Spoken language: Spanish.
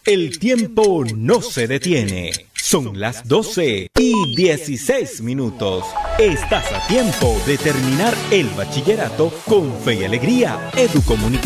El tiempo no se detiene. Son las 12:16. Estás a tiempo de terminar el bachillerato con fe y alegría. Educomunicación.